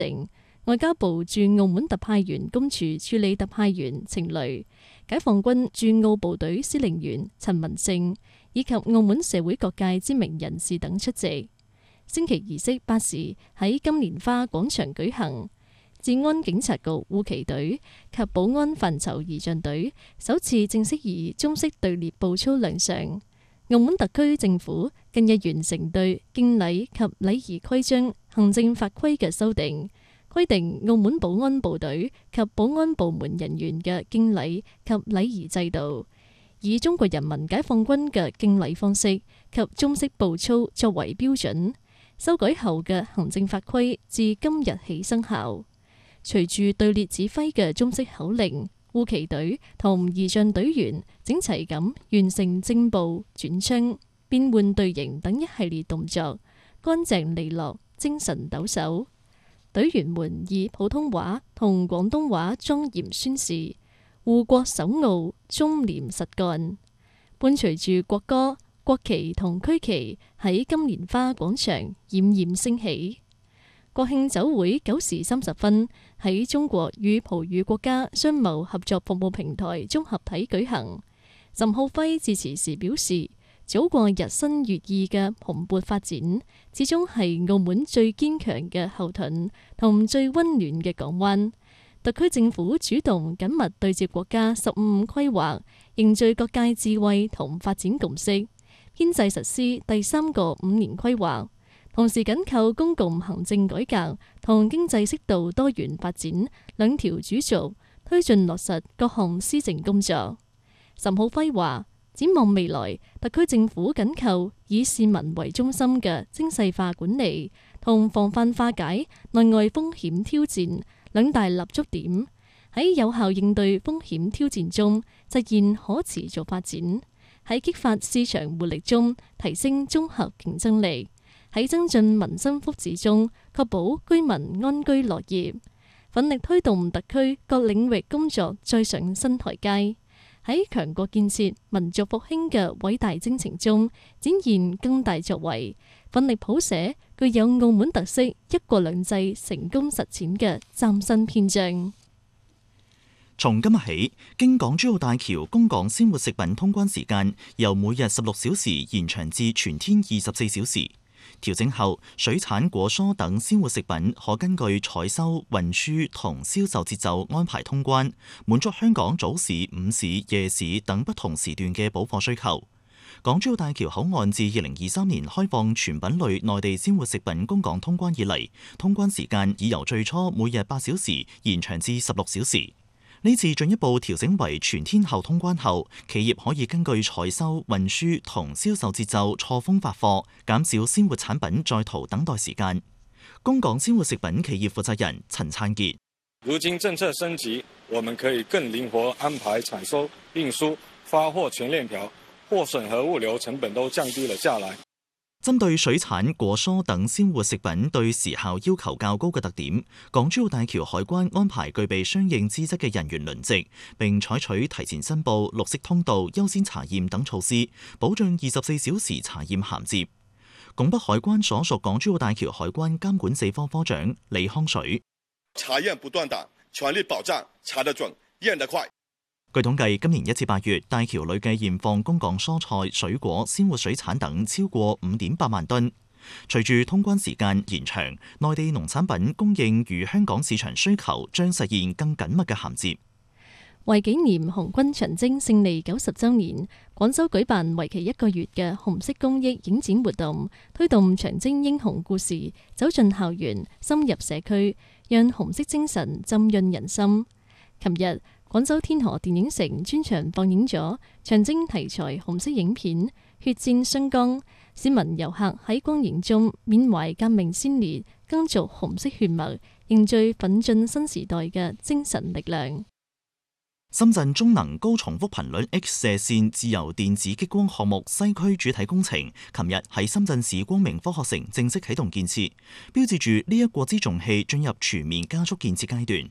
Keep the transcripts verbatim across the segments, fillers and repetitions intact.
定，外交部駐澳門特派員公署處理特派員程雷、解放軍駐澳部隊司令員陳文勝以及澳門社會各界知名人士等出席。升旗儀式八時喺金蓮花廣場舉行。治安警察局護旗隊及保安範疇儀仗隊首次正式以中式隊列步操亮相。澳門特區政府近日完成對敬禮及禮儀規章行政法規嘅修訂，規定澳門保安部隊及保安部門人員嘅敬禮及禮儀制度，以中國人民解放軍嘅敬禮方式及中式步操作為標準。修改後嘅行政法規自今日起生效。隨住隊列指揮嘅中式口令，護旗隊同儀仗隊員整齊咁完成正步、轉槍、變換隊形等一系列動作，乾淨利落、精神抖擻。隊員們以普通話同廣東話莊嚴宣示護國守澳、忠廉實幹，伴隨住國歌、國旗同區旗喺金蓮花廣場冉冉升起。國慶酒會九時三十分喺中國與葡語國家商貿合作服務平台綜合體舉行。岑浩輝致辭時表示，祖國日新月異嘅蓬勃發展，始終係澳門最堅強嘅後盾同最溫暖嘅港灣。特區政府主動緊密對接國家十五五規劃，凝聚各界智慧同發展共識，編制實施第三個五年規劃。同時緊扣公共行政改革同經濟適度多元發展兩條主軸，推進落實各項施政工作。岑浩輝話：展望未來，特區政府緊扣以市民為中心嘅精細化管理同防範化解內外風險挑戰兩大立足點，喺有效應對風險挑戰中實現可持續發展，喺激發市場活力中提升綜合競爭力，喺增進民生福祉中確保居民安居樂業，奮力推動特區各領域工作再上新台階，喺強國建設、民族復興嘅偉大征程中展現更大作為，奮力譜寫具有澳門特色一國兩制成功實踐嘅嶄新篇章。 從今日起，經港珠澳大橋供港鮮活食品通關時間由每日十六小時延長至全天二十四小時。調整後，水產、果蔬等鮮活食品可根據採收、運輸同銷售節奏安排通關，滿足香港早市、午市、夜市等不同時段嘅補貨需求。港珠澳大橋口岸自二零二三年開放全品類內地鮮活食品供港通關以嚟，通關時間已由最初每日八小時延長至十六小時。呢次進一步調整為全天候通關後，企業可以根據採收、運輸同銷售節奏錯峰發貨，減少鮮活產品在途等待時間。供港鮮活食品企業負責人陳燦傑： 如今政策升級，我們可以更靈活安排採收、運輸、發貨全鏈條，貨審和物流成本都降低了下來。 針對水產、果蔬等鮮活食品對時效要求較高嘅特點，港珠澳大橋海關安排具備相應資質嘅人員輪值，並採取提前申報、綠色通道、優先查驗等措施，保障二十四小時查驗銜接。拱北海關所屬港珠澳大橋海關監管四科科長李康水： 查驗不斷檔，全力保障查得準、驗得快。 據統計，今年一至八月，大橋累計驗放供港蔬菜、水果、鮮活水產等超過五點八萬噸。隨住通關時間延長，內地農產品供應與香港市場需求將實現更緊密嘅銜接。 為紀念紅軍長征勝利九十週年，廣州舉辦為期一個月嘅紅色公益影展活動，推動長征英雄故事走進校園、深入社區，讓紅色精神浸潤人心。琴日，廣州天河電影城專場放映咗長征題材紅色影片《血戰湘江》，市民遊客喺光影中緬懷革命先烈，耕耘紅色血脈，凝聚奮進新時代嘅精神力量。 深圳中能高重複頻率 X 射線自由電子激光項目西區主體工程，琴日喺深圳市光明科學城正式啟動建設，標誌住呢一國之重器進入全面加速建設階段。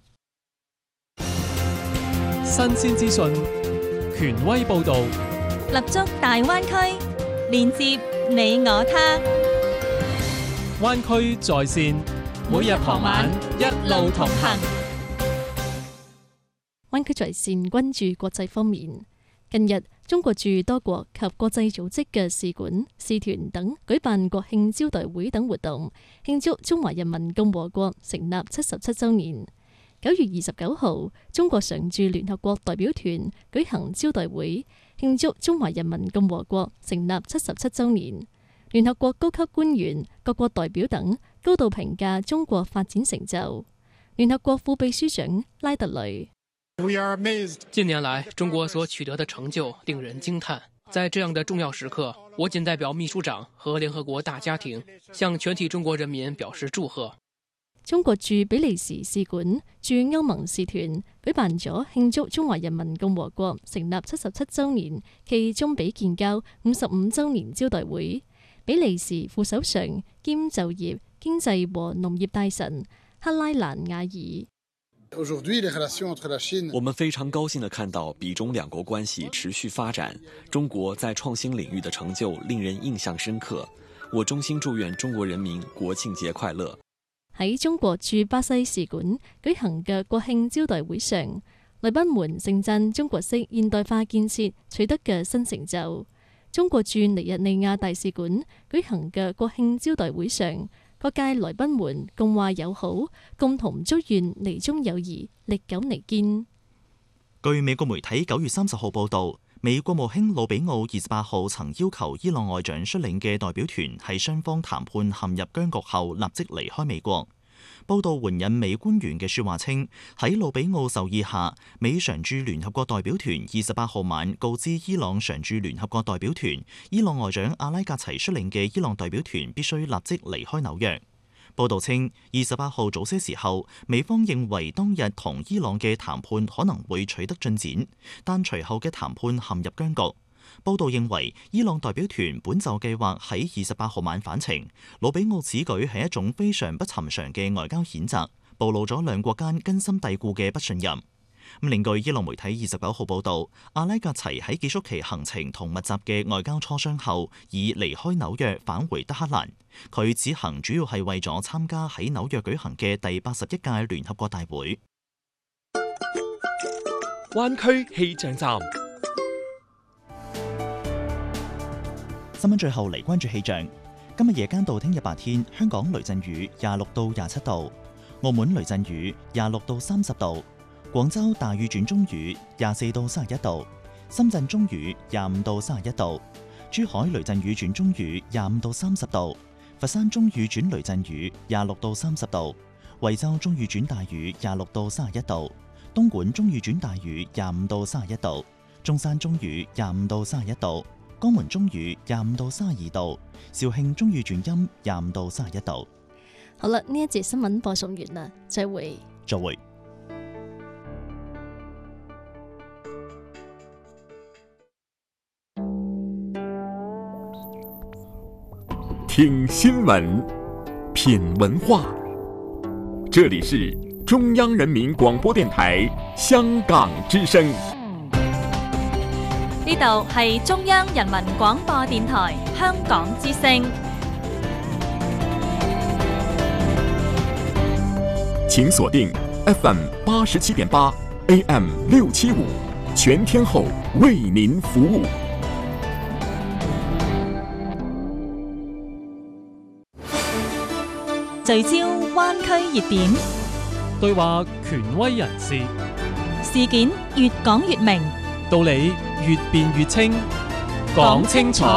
新鮮資訊，權威報導， 立足大灣區，連接你我他。 灣區在線。 每日傍晚一路同行。 灣區在線關注國際方面，近日中國駐多國及國際組織嘅使館、使團等舉辦國慶招待會等活動，慶祝中華人民共和國成立七十七週年。九月二十九號，中國常駐聯合國代表團舉行招待會，慶祝中華人民共和國成立七十七週年。聯合國高級官員、各國代表等高度評價中國發展成就。聯合國副秘書長拉特雷： 近年來，中國所取得的成就令人驚嘆。在這樣的重要時刻，我謹代表秘書長和聯合國大家庭，向全體中國人民表示祝賀。 中國駐比利時使館、駐歐盟使團舉辦咗慶祝中華人民共和國成立七十七週年暨中比建交五十五週年招待會。比利時副首相兼就業、經濟和農業大臣克拉蘭雅爾： 我們非常高興地看到比中兩國關係持續發展，中國在創新領域的成就令人印象深刻。我衷心祝願中國人民國慶節快樂。 喺中國駐巴西使館舉行嘅國慶招待會上，來賓們盛讚中國式現代化建設取得嘅新成就。中國駐尼日利亞大使館舉行嘅國慶招待會上，各界來賓們共話友好，共同祝願尼中友誼歷久彌堅。 據美國媒體九月三十號報導，美國務卿魯比奧二十八號曾要求伊朗外長率領嘅代表團喺雙方談判陷入僵局後立即離開美國。報道援引美官員嘅說話稱，喺魯比奧授意下，美常駐聯合國代表團二十八號晚告知伊朗常駐聯合國代表團，伊朗外長阿拉格齊率領嘅伊朗代表團必須立即離開紐約。報道稱，二十八號早些時候，美方認為當日同伊朗嘅談判可能會取得進展，但隨後嘅談判陷入僵局。報道認為，伊朗代表團本就計劃喺二十八號晚返程。魯比奧此舉係一種非常不尋常嘅外交譴責，暴露咗兩國間根深蒂固嘅不信任。另據伊朗媒體二十九號報導，阿拉格齊喺結束其行程同密集嘅外交磋商後，已離開紐約返回德黑蘭。佢此行主要係為咗參加喺紐約舉行嘅第八十一屆聯合國大會。 灣區氣象站。 新聞最後嚟關注氣象。今日夜間到聽日白天，香港雷陣雨廿六到廿七度，澳門雷陣雨廿六到三十度，廣州大雨轉中雨廿四到三十一度，深圳中雨廿五到三十一度，珠海雷陣雨轉中雨廿五到三十度，佛山中雨轉雷陣雨廿六到三十度，惠州中雨轉大雨廿六到三十一度，東莞中雨轉大雨廿五到三十一度，中山中雨廿五到三十一度，江門中雨廿五到三十二度，肇慶中雨轉陰廿五到三十一度。 好啦，呢一節新聞播送完啦，再會。 再會。 聽新聞，品文化，這裡是中央人民廣播電台香港之聲。 呢度係中央人民廣播電台香港之聲。 請鎖定 F M 八十七點八 A M 六七五，全天候為您服務。 聚焦灣區熱點， 對話權威人士， 事件越講越明， 道理越辯越清，講清楚，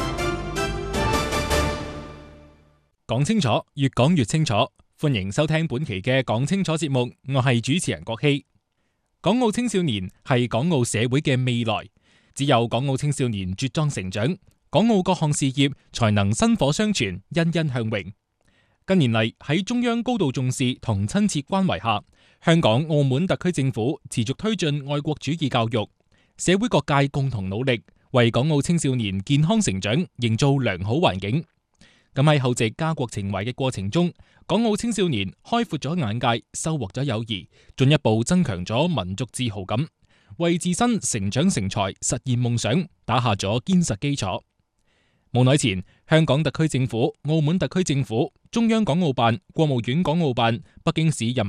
講清楚，越講越清楚。歡迎收聽本期嘅講清楚節目，我係主持人郭希。港澳青少年係港澳社會嘅未來，只有港澳青少年茁壯成長，港澳各項事業才能薪火相傳，欣欣向榮。近年嚟，喺中央高度重視同親切關懷下，香港、澳門特區政府持續推進愛國主義教育，社會各界共同努力，為港澳青少年健康成長營造良好環境。咁喺厚植家國情懷嘅過程中，港澳青少年開闊咗眼界，收穫咗友誼，進一步增強咗民族自豪感，為自身成長成才、實現夢想打下咗堅實基礎。 冇耐前，香港特區政府、澳門特區政府、中央港澳辦、國務院港澳辦、北京市人民